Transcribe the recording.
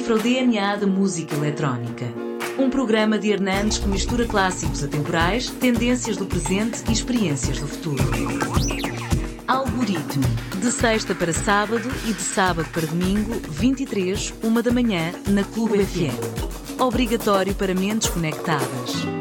decifra o DNA da música eletrónica. Um programa de Hernandes que mistura clássicos atemporais, tendências do presente e experiências do futuro. Algoritmo. De sexta para sábado e de sábado para domingo, 23, 1 da manhã, na Clube FM. Obrigatório para mentes conectadas.